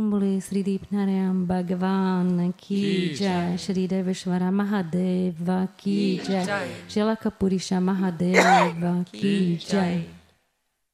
Om Bole Sri Deepnarayam Bhagavan Ki Jai, Shri Deveshwara Mahadeva Ki Jai, Shalaka Purisha Mahadeva Ki Jai.